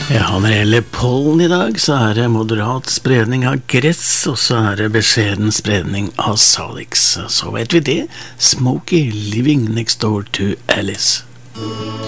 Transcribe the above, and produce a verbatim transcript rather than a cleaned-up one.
Ja, når det gjelder pollen i dag, så er det moderat spredning av gress, og så er det beskjeden spredning av salix. Så vet vi det. Smokey living next door to Alice.